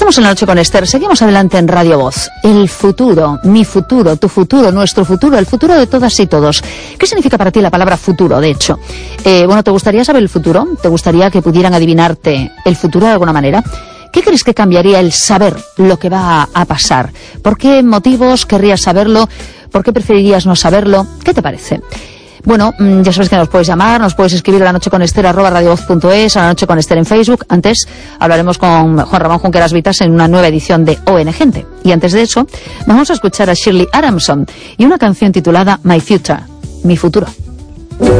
Estamos en La Noche con Esther, seguimos adelante en Radio Voz. El futuro, mi futuro, tu futuro, nuestro futuro, el futuro de todas y todos. ¿Qué significa para ti la palabra futuro, de hecho? Bueno, ¿te gustaría saber el futuro? ¿Te gustaría que pudieran adivinarte el futuro de alguna manera? ¿Qué crees que cambiaría el saber lo que va a pasar? ¿Por qué motivos querrías saberlo? ¿Por qué preferirías no saberlo? ¿Qué te parece? Bueno, ya sabes que nos puedes llamar, nos puedes escribir a lanocheconester@radiovoz.es, a La Noche con Esther en Facebook. Antes hablaremos con Juan Ramón Junqueras Vitas en una nueva edición de ON Gente. Y antes de eso, vamos a escuchar a Shirley Adamson y una canción titulada My Future, mi futuro.